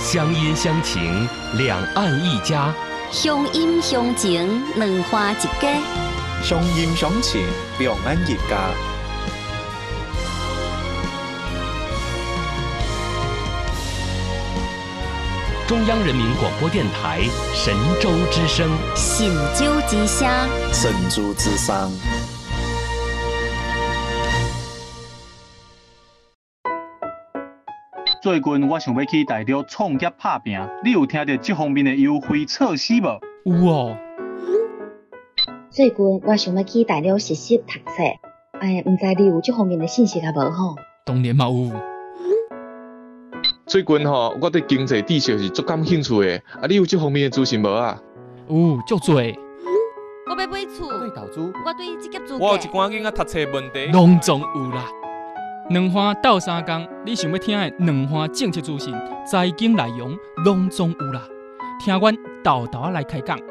乡音乡情，两岸一家； 乡音乡情，两花一家。 乡音乡情，两岸一家。 中央人民广播电台神州之声， 神州之声， 神州之声。 最近我想要去大陆创业打拼，你有听到这方面的优惠措施无？ 有哦。 最近我想要去大陆实习读册，唔知你有这方面的信息啊无吼？ 当然嘛有。 最近我对经济知识是足感兴趣的，你有这方面的资讯无啊？ 有，足多。 我要买厝， 对投资， 我对职业资格， 我有一寡囡仔读册问题， 拢总有啦。两花斗三工，你想要听的两花政策资讯、财经内容，拢总有啦。听阮豆豆来开讲。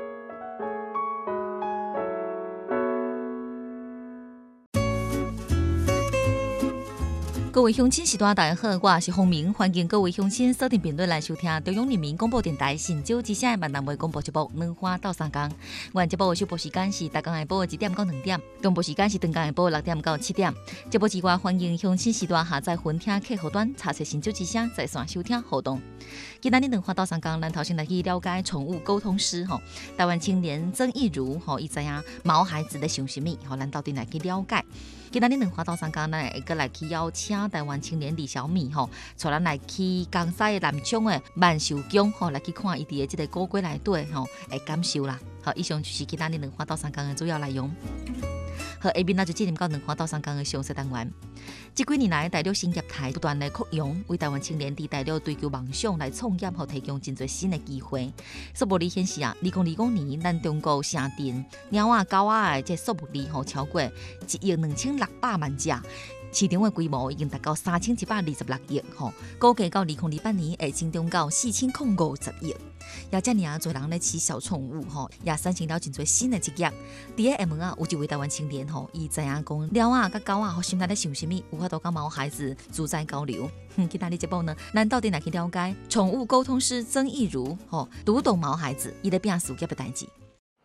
各位乡亲时代大家好，我是洪明，欢迎各位乡亲锁定频率来收听中央人民广播电台神州之声的闽南话广播节目《两花斗三工》。阮节目的首播时间是逐天下晡1点到2点，中播时间是长天下晡6点到7点。节目之外，欢迎乡亲时代下载分听客户端，查询神州之声在线收听互动。今仔日两花斗三工，咱头先来去了解宠物沟通师台湾青年曾义如伊知影毛孩子的想什么，咱到底来去了解。今仔日两花斗三工，咱会搁来去邀请台湾青年李小米带咱来去江西的南昌的万寿宫来去看伊伫的这个古迹内底的感受啦。以上就是今仔日两花斗三工的主要内容。下面就进入到两花斗三工的详细单元。这几年来，大陆新业态不断的扩容，为台湾青年伫大陆追求梦想来创业提供真侪新的机会。数目里显示2020年咱中国城镇猫仔狗仔的这数目里超过1.26万只。市场的规模已经达到3126亿，估计到2028年会增长到4050亿。也遮尔多人咧饲小宠物，也产生了真侪新的职业。伫个下门有一位台湾青年，伊知影讲猫仔甲狗仔心内咧想什么，有法度甲毛孩子自在交流。今仔日节目呢，咱到底来去了解宠物沟通师曾义如，读懂毛孩子，伊咧拼事业的代志。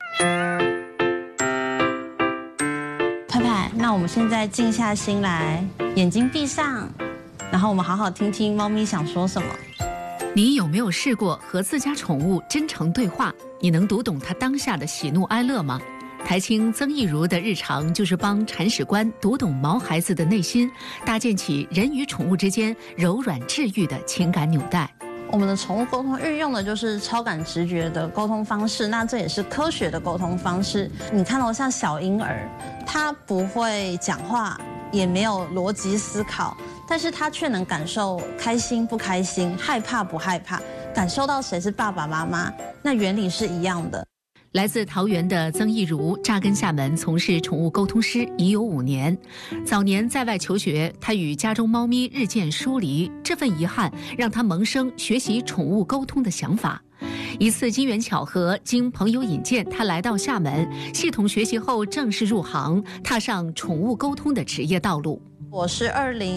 派派，那我们现在静下心来，眼睛闭上，然后我们好好听听猫咪想说什么。 你有没有试过和自家宠物真诚对话？你能读懂它当下的喜怒哀乐吗？台青曾义如的日常就是帮铲屎官读懂毛孩子的内心，搭建起人与宠物之间柔软治愈的情感纽带。 我们的宠物沟通运用的就是超感直觉的沟通方式，那这也是科学的沟通方式。你看到像小婴儿，他不会讲话，也没有逻辑思考，但是他却能感受开心不开心，害怕不害怕，感受到谁是爸爸妈妈，那原理是一样的。 来自桃园的曾义如扎根厦门，从事宠物沟通师已有5年。早年在外求学，他与家中猫咪日渐疏离，这份遗憾让他萌生学习宠物沟通的想法。一次机缘巧合，经朋友引荐，他来到厦门，系统学习后正式入行，踏上宠物沟通的职业道路。 我是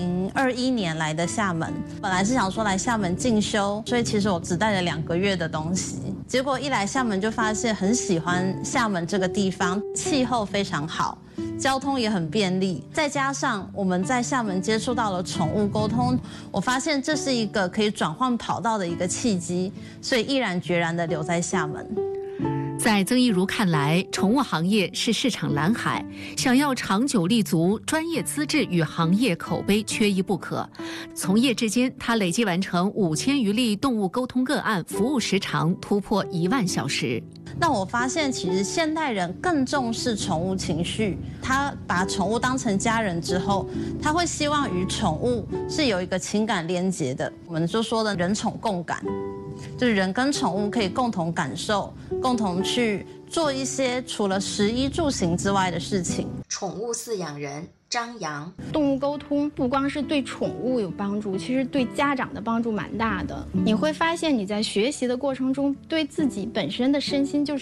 2021年来的厦门，本来是想说来厦门进修，所以其实我只带了2个月的东西。结果一来厦门就发现很喜欢厦门这个地方，气候非常好，交通也很便利，再加上我们在厦门接触到了宠物沟通，我发现这是一个可以转换跑道的一个契机，所以毅然决然地留在厦门。 在曾义如看来，宠物行业是市场蓝海，想要长久立足，专业资质与行业口碑缺一不可。从业至今，他累计完成5000余例动物沟通个案，服务时长突破1万小时。 那我发现，其实现代人更重视宠物情绪，他把宠物当成家人之后，他会希望与宠物是有一个情感连结的。我们就说的人宠共感，就是人跟宠物可以共同感受，共同去做一些除了食衣住行之外的事情。 宠物饲养人张扬， 动物沟通不光是对宠物有帮助，其实对家长的帮助蛮大的。你会发现你在学习的过程中，对自己本身的身心就是